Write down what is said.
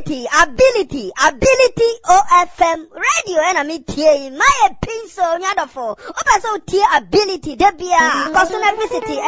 ability OFM radio and me tie my pin so nyadofo opa so tie ability debia cause na visit